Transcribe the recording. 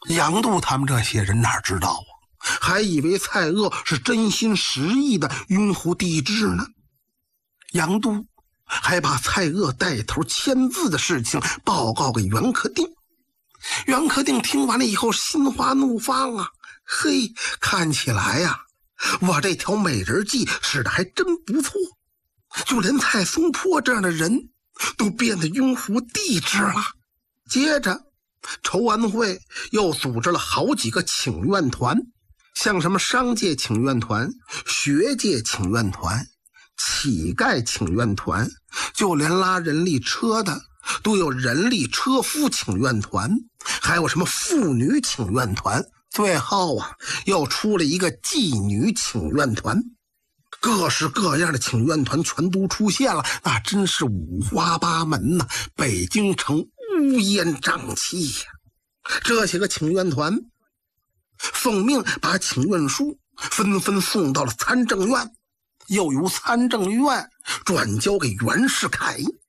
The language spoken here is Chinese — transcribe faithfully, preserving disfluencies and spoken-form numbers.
杨度他们这些人哪知道啊，还以为蔡锷是真心实意的拥护帝制呢。杨度还把蔡锷带头签字的事情报告给袁克定。袁克定听完了以后心花怒放啊，嘿，看起来呀、啊，我这条美人计使得还真不错，就连蔡松坡这样的人都变得拥护帝制了。接着筹安会又组织了好几个请愿团，像什么商界请愿团、学界请愿团、乞丐请愿团，就连拉人力车的都有人力车夫请愿团，还有什么妇女请愿团，最后啊又出了一个妓女请愿团。各式各样的请愿团全都出现了，那真是五花八门呐、啊！北京城乌烟瘴气呀、啊！这些个请愿团奉命把请愿书纷纷送到了参政院，又由参政院转交给袁世凯。